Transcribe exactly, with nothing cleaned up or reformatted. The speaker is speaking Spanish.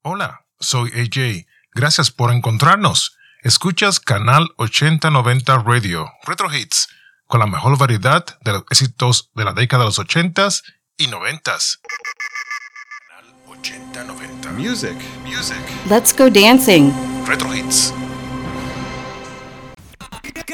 Hola, soy A J. Gracias por encontrarnos. Escuchas Canal ochenta noventa Radio, Retro Hits, con la mejor variedad de los éxitos de la década de los ochentas y noventas. Canal ochenta noventa. Music, music. Let's go dancing. Retro Hits.